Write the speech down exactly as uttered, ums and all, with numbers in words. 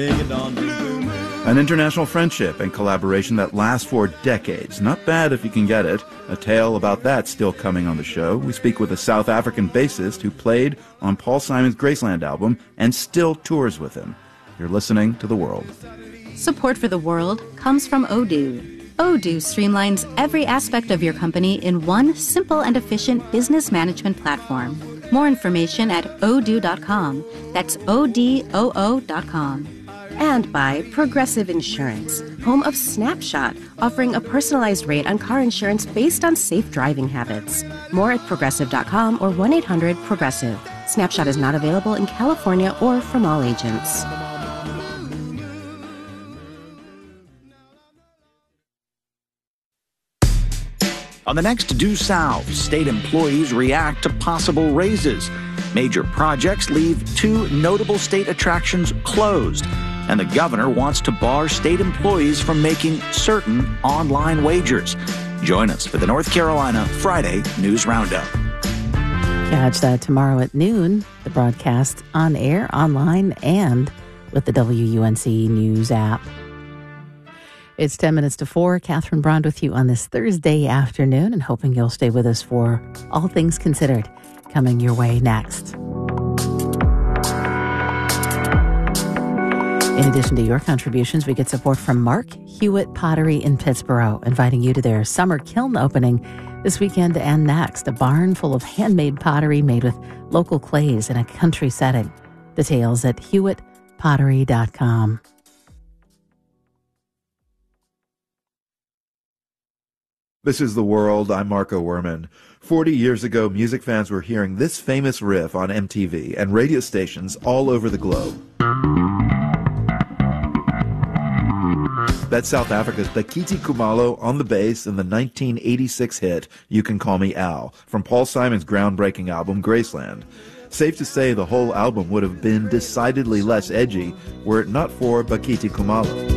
An international friendship and collaboration that lasts for decades. Not bad if you can get it. A tale about that still coming on the show. We speak with a South African bassist who played on Paul Simon's Graceland album and still tours with him. You're listening to The World. Support for The World comes from Odoo. Odoo streamlines every aspect of your company in one simple and efficient business management platform. More information at odoo dot com. That's O D O O dot com. And by Progressive Insurance, home of Snapshot, offering a personalized rate on car insurance based on safe driving habits. More at progressive dot com or one eight hundred progressive. Snapshot is not available in California or from all agents. On the next Due South, state employees react to possible raises. Major projects leave two notable state attractions closed. And the governor wants to bar state employees from making certain online wagers. Join us for the North Carolina Friday News Roundup. Catch that tomorrow at noon. The broadcast on air, online, and with the W U N C News app. It's ten minutes to four. Catherine Brand with you on this Thursday afternoon and hoping you'll stay with us for All Things Considered coming your way next. In addition to your contributions, we get support from Mark Hewitt Pottery in Pittsboro, inviting you to their summer kiln opening this weekend and next. A barn full of handmade pottery made with local clays in a country setting. Details at hewitt pottery dot com. This is The World. I'm Marco Werman. Forty years ago, music fans were hearing this famous riff on M T V and radio stations all over the globe. That's South Africa's Bhekisi Khumalo on the bass in the nineteen eighty-six hit You Can Call Me Al from Paul Simon's groundbreaking album Graceland. Safe to say the whole album would have been decidedly less edgy were it not for Bhekisi Khumalo.